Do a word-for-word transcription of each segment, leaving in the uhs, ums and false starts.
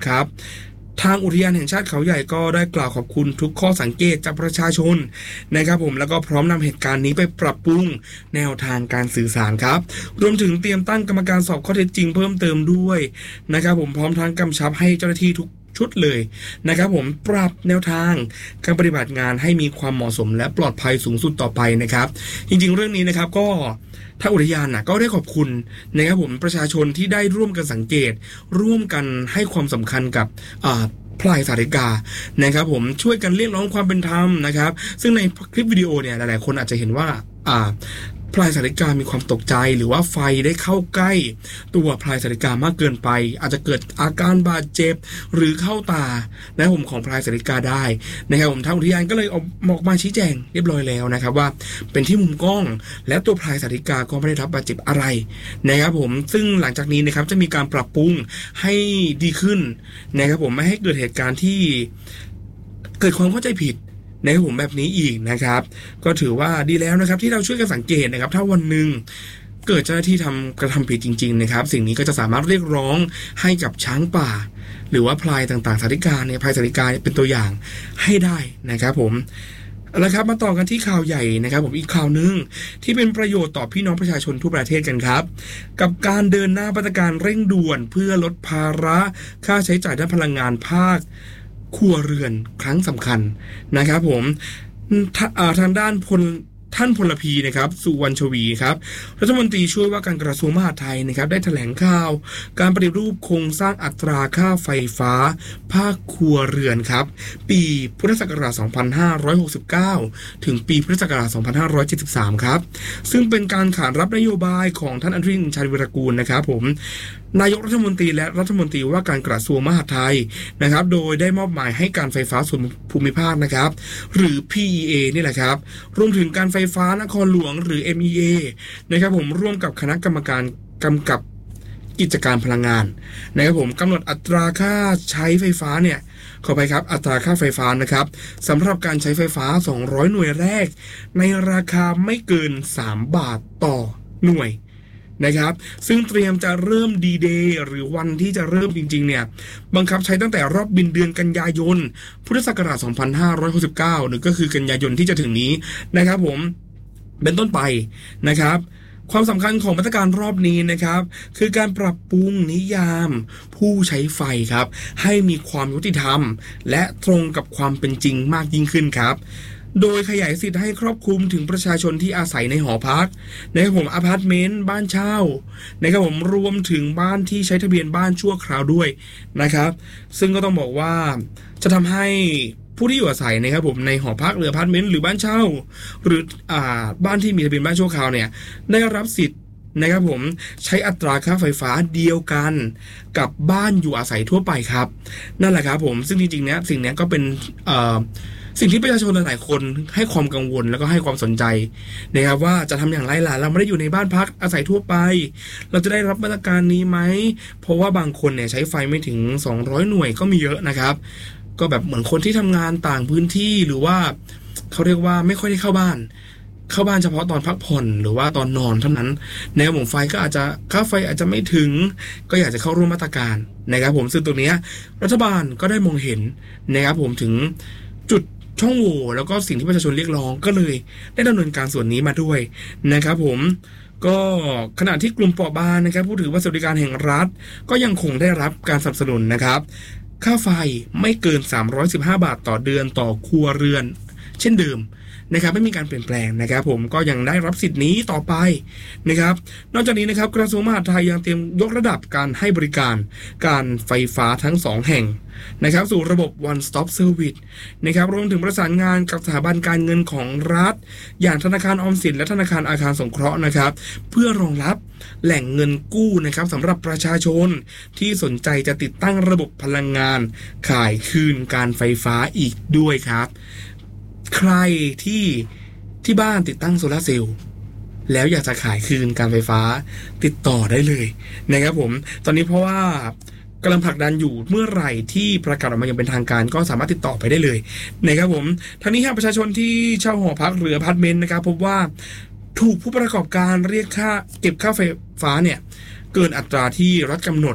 ครับทางอุทยานแห่งชาติเขาใหญ่ก็ได้กล่าวขอบคุณทุกข้อสังเกตจากประชาชนนะครับผมแล้วก็พร้อมนำเหตุการณ์นี้ไปปรับปรุงแนวทางการสื่อสารครับรวมถึงเตรียมตั้งกรรมการสอบข้อเท็จจริงเพิ่มเติมด้วยนะครับผมพร้อมทั้งกำชับให้เจ้าหน้าที่ทุกชุดเลยนะครับผมปรับแนวทางการปฏิบัติงานให้มีความเหมาะสมและปลอดภัยสูงสุดต่อไปนะครับจริงๆเรื่องนี้นะครับก็ทางอุทยานนะก็ได้ขอบคุณนะครับผมประชาชนที่ได้ร่วมกันสังเกตร่วมกันให้ความสำคัญกับอ่าพลายสาริกานะครับผมช่วยกันเรียกร้องความเป็นธรรมนะครับซึ่งในคลิปวิดีโอเนี่ยหลายๆคนอาจจะเห็นว่าอ่าพลายสาริกามีความตกใจหรือว่าไฟได้เข้าใกล้ตัวพลายสาริกามากเกินไปอาจจะเกิดอาการบาดเจ็บหรือเข้าตาและผมของพลายสาริกาได้นะครับผมทางอุทยานก็เลยออกมาชี้แจงเรียบร้อยแล้วนะครับว่าเป็นที่มุมกล้องและตัวพลายสาริกาก็ไม่ได้รับบาดเจ็บอะไรนะครับผมซึ่งหลังจากนี้นะครับจะมีการปรับปรุงให้ดีขึ้นนะครับผมไม่ให้เกิดเหตุการณ์ที่เกิดความเข้าใจผิดในผมแบบนี้อีกนะครับก็ถือว่าดีแล้วนะครับที่เราช่วยกันสังเกตนะครับถ้าวันหนึ่งเกิดเจ้าหน้าที่ทำกระทำผิดจริงๆนะครับสิ่งนี้ก็จะสามารถเรียกร้องให้กับช้างป่าหรือว่าพลายต่างๆสาริกาเนี่ยพลายสาริกาเป็นตัวอย่างให้ได้นะครับผมแล้วครับมาต่อกันที่ข่าวใหญ่นะครับผมอีกข่าวนึงที่เป็นประโยชน์ต่อพี่น้องประชาชนทั่วประเทศกันครับกับการเดินหน้ามาตรการเร่งด่วนเพื่อลดภาระค่าใช้จ่ายด้านพลังงานภาคครัวเรือนครั้งสำคัญนะครับผมทางด้านพลท่านพลพีนะครับสุวรรณชวีครับรัฐมนตรีช่วยว่าการกระทรวงมหาดไทยนะครับได้แถลงข่าวการปฏิรูปโครงสร้างอัตราค่าไฟฟ้าภาคครัวเรือนครับปีพุทธศักราชสองพันห้าร้อยหกสิบเก้าถึงปีพุทธศักราชสองพันห้าร้อยเจ็ดสิบสามครับซึ่งเป็นการขานรับนโยบายของท่านอนุทินชาญวีรกูลนะครับผมนายกรัฐมนตรีและรัฐมนตรีว่าการกระทรวงมหาดไทยนะครับโดยได้มอบหมายให้การไฟฟ้าส่วนภูมิภาคนะครับหรือ พี อี เอ นี่แหละครับรวมถึงการไฟฟ้านครหลวงหรือ เอ็ม อี เอ นะครับผมร่วมกับคณะกรรมการกำกับกิจการพลังงานนะครับผมกำหนดอัตราค่าใช้ไฟฟ้าเนี่ยขอไปครับอัตราค่าไฟฟ้านะครับสำหรับการใช้ไฟฟ้าสองร้อยหน่วยแรกในราคาไม่เกินสามบาทต่อหน่วยนะครับซึ่งเตรียมจะเริ่มดีเดย์หรือวันที่จะเริ่มจริงๆเนี่ยบังคับใช้ตั้งแต่รอบบินเดือนกันยายนพุทธศักราชสองพันห้าร้อยหกสิบเก้าหรือก็คือกันยายนที่จะถึงนี้นะครับผมเป็นต้นไปนะครับความสำคัญของมาตรการรอบนี้นะครับคือการปรับปรุงนิยามผู้ใช้ไฟครับให้มีความยุติธรรมและตรงกับความเป็นจริงมากยิ่งขึ้นครับโดยขยายสิทธิ์ให้ครอบคลุมถึงประชาชนที่อาศัยในหอพักนะครับผมอพาร์ตเมนต์บ้านเช่านะครับผมรวมถึงบ้านที่ใช้ทะเบียนบ้านชั่วคราวด้วยนะครับซึ่งก็ต้องบอกว่าจะทำให้ผู้ที่อยู่อาศัยนะครับผมในหอพักหรืออพาร์ตเมนต์หรือบ้านเช่าหรืออ่าบ้านที่มีทะเบียนบ้านชั่วคราวเนี่ยได้รับสิทธิ์นะครับผมใช้อัตราค่าไฟฟ้าเดียวกันกับบ้านอยู่อาศัยทั่วไปครับนั่นแหละครับผมซึ่งจริงๆเนี่ยสิ่งนี้ก็เป็นเอ่อสิ่งที่ประชาชนหลายๆคนให้ความกังวลแล้วก็ให้ความสนใจนะครับว่าจะทำอย่างไรล่ะเราไม่ได้อยู่ในบ้านพักอาศัยทั่วไปเราจะได้รับมาตรการนี้ไหมเพราะว่าบางคนเนี่ยใช้ไฟไม่ถึงสองร้อยหน่วยก็มีเยอะนะครับก็แบบเหมือนคนที่ทำงานต่างพื้นที่หรือว่าเขาเรียกว่าไม่ค่อยได้เข้าบ้านเข้าบ้านเฉพาะตอนพักผ่อนหรือว่าตอนนอนเท่านั้นแนวหม่งไฟก็อาจจะค่าไฟอาจจะไม่ถึงก็อยากจะเข้าร่วมมาตรการนะครับผมซึ่งตรงนี้รัฐบาลก็ได้มองเห็นนะครับผมถึงจุดช่องโหว่แล้วก็สิ่งที่ประชาชนเรียกร้องก็เลยได้ดำเนินการส่วนนี้มาด้วยนะครับผมก็ขณะที่กลุ่มเปราะบางนะครับผู้ถือว่าสวัสดิการแห่งรัฐก็ยังคงได้รับการสนับสนุนนะครับค่าไฟไม่เกินสามร้อยสิบห้าบาทต่อเดือนต่อครัวเรือนเช่นเดิมนะครับไม่มีการเปลี่ยนแปลงนะครับผมก็ยังได้รับสิทธิ์นี้ต่อไปนะครับนอกจากนี้นะครับกระทรวงมหาดไทยยังเตรียมยกระดับการให้บริการการไฟฟ้าทั้งสองแห่งนะครับสู่ระบบ one stop service นะครับรวมถึงประสานงานกับสถาบันการเงินของรัฐอย่างธนาคารออมสินและธนาคารอาคารสงเคราะห์นะครับเพื่อรองรับแหล่งเงินกู้นะครับสำหรับประชาชนที่สนใจจะติดตั้งระบบพลังงานขายคืนการไฟฟ้าอีกด้วยครับใครที่ที่บ้านติดตั้งโซลาร์เซลล์แล้วอยากจะขายคืนการไฟฟ้าติดต่อได้เลยนะครับผมตอนนี้เพราะว่ากำลังผลักดันอยู่เมื่อไหร่ที่ประกาศออกมาอย่างเป็นทางการก็สามารถติดต่อไปได้เลยนะครับผมทั้งนี้หากประชาชนที่เช่าหอพักหรืออพาร์ตเมนต์นะครับพบว่าถูกผู้ประกอบการเรียกค่าเก็บค่าไฟฟ้าเนี่ยเกินอัตราที่รัฐกำหนด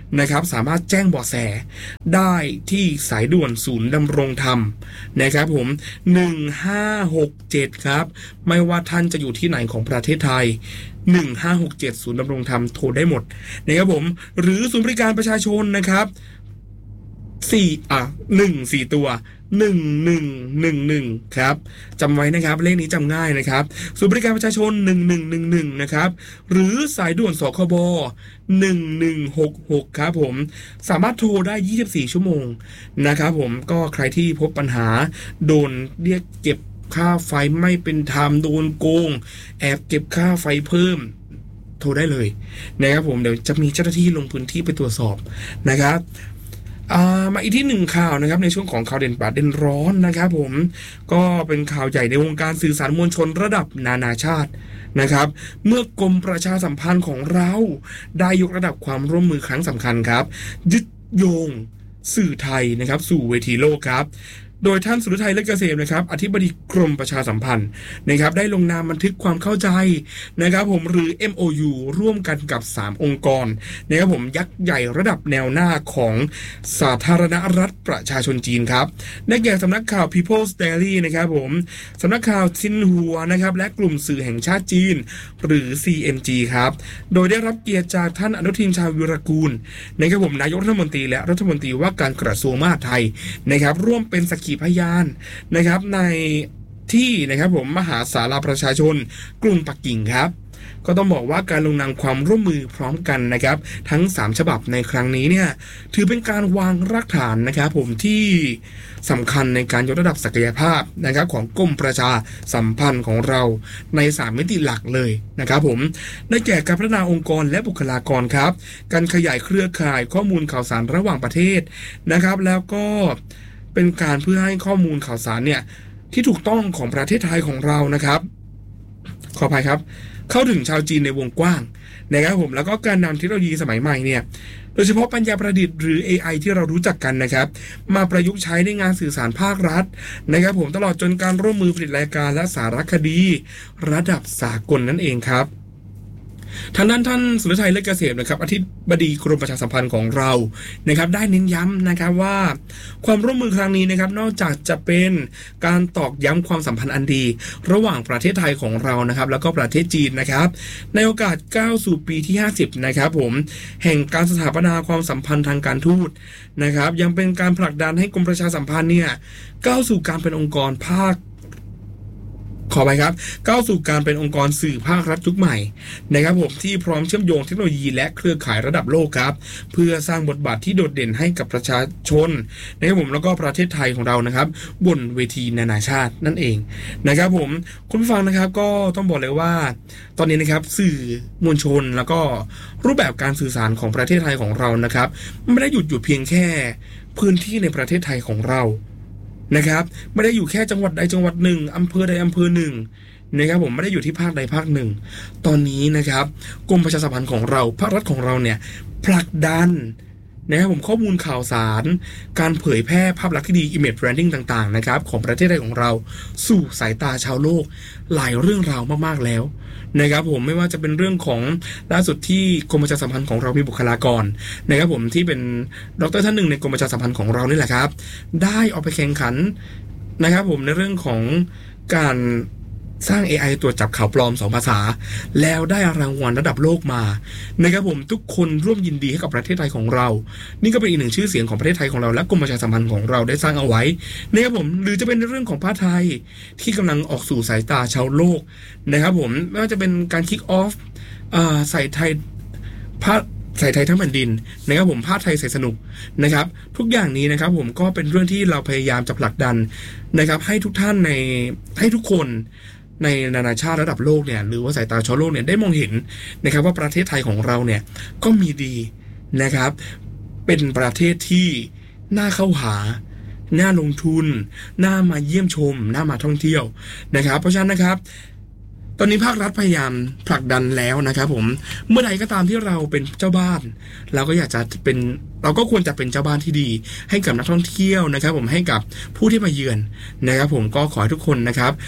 นะครับสามารถแจ้งเบาะแสได้ที่สายด่วนศูนย์ดำรงธรรมนะครับผมหนึ่งห้าหกเจ็ดครับไม่ว่าท่านจะอยู่ที่ไหนของประเทศไทยหนึ่งห้าหกเจ็ดศูนย์ดำรงธรรมโทรได้หมดนะครับผมหรือศูนย์บริการประชาชนนะครับสี่อ่ะหนึ่งสี่ตัวหนึ่งหนึ่งหนึ่งหนึ่งครับจำไว้นะครับเลขนี้จำง่ายนะครับศูนย์บริการประชาชนหนึ่งหนึ่งหนึ่งหนึ่งนะครับหรือสายด่วนสคบหนึ่งหนึ่งหกหกครับผมสามารถโทรได้ยี่สิบสี่ชั่วโมงนะครับผมก็ใครที่พบปัญหาโดนเรียกเก็บค่าไฟไม่เป็นธรรมโดนโกงแอบเก็บค่าไฟเพิ่มโทรได้เลยนะครับผมเดี๋ยวจะมีเจ้าหน้าที่ลงพื้นที่ไปตรวจสอบนะครับมาอีกที่หนึ่งข่าวนะครับในช่วงของข่าวเด่นประเด็นร้อนนะครับผมก็เป็นข่าวใหญ่ในวงการสื่อสารมวลชนระดับนานาชาตินะครับเมื่อกรมประชาสัมพันธ์ของเราได้ยกระดับความร่วมมือครั้งสำคัญครับยึดโยงสื่อไทยนะครับสู่เวทีโลกครับโดยท่านสุรทัยเลิศเกษมนะครับอธิบดีกรมประชาสัมพันธ์นะครับได้ลงนามบันทึกความเข้าใจนะครับผมหรือ เอ็ม โอ ยู ร่วมกันกับสามองค์กรนะครับผมยักษ์ใหญ่ระดับแนวหน้าของสาธารณรัฐประชาชนจีนครับได้แก่สำนักข่าว People's Daily นะครับผมสำนักข่าวซินหัวนะครับและกลุ่มสื่อแห่งชาติจีนหรือ ซี เอ็ม จี ครับโดยได้รับเกียรติจากท่านอนุทินชาญวิรากูลนะครับผมนายกรัฐมนตรีและรัฐมนตรีว่าการกระทรวงมหาดไทยนะครับร่วมเป็นสักขีพยานนะครับในที่นะครับผมมหาศาลาประชาชนกรุงปักกิ่งครับก็ต้องบอกว่าการลงนามความร่วมมือพร้อมกันนะครับทั้งสามฉบับในครั้งนี้เนี่ยถือเป็นการวางรากฐานนะครับผมที่สำคัญในการยกระดับศักยภาพนะครับของกรมประชาสัมพันธ์ของเราในสามมิติหลักเลยนะครับผมได้แก่การพัฒนาองค์กรและบุคลากรครับการขยายเครือข่ายข้อมูลข่าวสารระหว่างประเทศนะครับแล้วก็เป็นการเพื่อให้ข้อมูลข่าวสารเนี่ยที่ถูกต้องของประเทศไทยของเรานะครับขออภัยครับเข้าถึงชาวจีนในวงกว้างนะครับผมแล้วก็การนำเทคโนโลยีสมัยใหม่เนี่ยโดยเฉพาะปัญญาประดิษฐ์หรือ เอ ไอ ที่เรารู้จักกันนะครับมาประยุกต์ใช้ในงานสื่อสารภาครัฐนะครับผมตลอดจนการร่วมมือผลิตรายการและสารคดีระดับสากลนั่นเองครับทางด้านท่านสุรชัยเลิศเกษมนะครับอธิบดีกรมประชาสัมพันธ์ของเรานะครับได้เน้นย้ำนะครับว่าความร่วมมือครั้งนี้นะครับนอกจากจะเป็นการตอกย้ำความสัมพันธ์อันดีระหว่างประเทศไทยของเรานะครับแล้วก็ประเทศจีนนะครับในโอกาสก้าวสู่ปีที่ห้าสิบนะครับผมแห่งการสถาปนาความสัมพันธ์ทางการทูตนะครับยังเป็นการผลักดันให้กรมประชาสัมพันธ์เนี่ยก้าวสู่การเป็นองค์กรภาคขอไปครับก้าวสู่การเป็นองค์กรสื่อภาครัฐยุคใหม่นะครับผมที่พร้อมเชื่อมโยงเทคโนโลยีและเครือข่ายระดับโลกครับเพื่อสร้างบทบาทที่โดดเด่นให้กับประชาชนนะครับผมแล้วก็ประเทศไทยของเรานะครับบนเวทีนานาชาตินั่นเองนะครับผมคุณผู้ฟังนะครับก็ต้องบอกเลยว่าตอนนี้นะครับสื่อมวลชนแล้วก็รูปแบบการสื่อสารของประเทศไทยของเรานะครับไม่ได้หยุดอยู่เพียงแค่พื้นที่ในประเทศไทยของเรานะครับไม่ได้อยู่แค่จังหวัดใดจังหวัดหนึ่งอำเภอใดอำเภอหนึ่งนะครับผมไม่ได้อยู่ที่ภาคใดภาคหนึ่งตอนนี้นะครับกรมประชาสัมพันธ์ของเราภาครัฐของเราเนี่ยผลักดันนะครับผมข้อมูลข่าวสารการเผยแพร่ภาพลักษณ์ที่ดี image branding ต่างๆนะครับของประเทศไทยของเราสู่สายตาชาวโลกหลายเรื่องราวมากๆแล้วนะครับผมไม่ว่าจะเป็นเรื่องของล่าสุดที่กรมประชาสัมพันธ์ของเรามีบุคลากรนะครับผมที่เป็นดร.ท่านหนึ่งในกรมประชาสัมพันธ์ของเรานี่แหละครับได้ออกไปแข่งขันนะครับผมในเรื่องของการสร้าง เอ ไอ ตรวจจับข่าวปลอมสองภาษาแล้วได้รางวัลระดับโลกมานะครับผมทุกคนร่วมยินดีให้กับประเทศไทยของเรานี่ก็เป็นอีกหนึ่งชื่อเสียงของประเทศไทยของเราและกรมประชาสัมพันธ์ของเราได้สร้างเอาไว้นะครับผมหรือจะเป็นเรื่องของผ้าไทยที่กำลังออกสู่สายตาชาวโลกนะครับผมไม่ว่าจะเป็นการคิกออฟใส่ไทยผ้าใส่ไทยทั้งแผ่นดินนะครับผมผ้าไทยใส่สนุกนะครับทุกอย่างนี้นะครับผมก็เป็นเรื่องที่เราพยายามจะผลักดันนะครับให้ทุกท่านในให้ทุกคนในนานาชาติระดับโลกเนี่ยหรือว่าสายตาชาวโลกเนี่ยได้มองเห็นนะครับว่าประเทศไทยของเราเนี่ยก็มีดีนะครับเป็นประเทศที่น่าเข้าหาน่าลงทุนน่ามาเยี่ยมชมน่ามาท่องเที่ยวนะครับเพราะฉะนั้นนะครับตอนนี้ภาครัฐพยายามผลักดันแล้วนะครับผมเมื่อใดก็ตามที่เราเป็นเจ้าบ้านเราก็อยากจะเป็นเราก็ควรจะเป็นเจ้าบ้านที่ดีให้กับนักท่องเที่ยวนะครับผมให้กับผู้ที่มาเยือนนะครับผมก็ขอให้ทุกคนนะครับ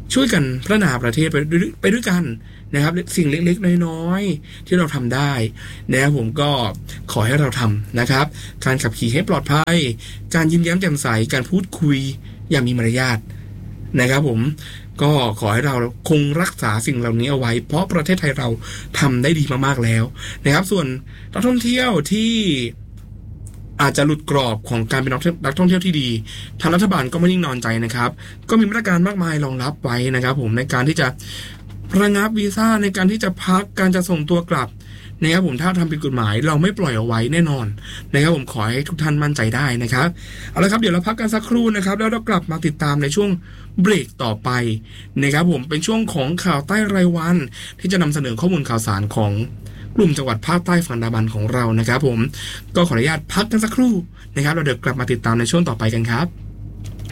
ช่วยกันพัฒนาประเทศไปด้วยไปด้วยกันนะครับสิ่งเล็กๆน้อยๆที่เราทำได้นะครับผมก็ขอให้เราทำนะครับการขับขี่ให้ปลอดภัยการยิ้มแย้มแจ่มใสการพูดคุยอย่างมีมารยาทนะครับผมก็ขอให้เราคงรักษาสิ่งเหล่านี้เอาไว้เพราะประเทศไทยเราทำได้ดีมากๆแล้วนะครับส่วนนักท่องเที่ยวที่อาจจะหลุดกรอบของการเป็นนักท่องเที่ยวที่ดีทางรัฐบาลก็ไม่นิ่งนอนใจนะครับก็มีมาตรการมากมายรองรับไว้นะครับผมในการที่จะระงับวีซ่าในการที่จะพักการจะส่งตัวกลับนะครับผมถ้าทำผิดกฎหมายเราไม่ปล่อยเอาไว้แน่นอนนะครับผมขอให้ทุกท่านมั่นใจได้นะครับเอาละครับเดี๋ยวเราพักกันสักครู่นะครับแล้วเรากลับมาติดตามในช่วงเบรกต่อไปนะครับผมเป็นช่วงของข่าวใต้รายวันที่จะนำเสนอข้อมูลข่าวสารของกลุ่มจังหวัดภาคใต้ฝั่งอันดามันของเรานะครับผมก็ขออนุญาตพักกันสักครู่นะครับเราเดี๋ยวกลับมาติดตามในช่วงต่อไปกันครับ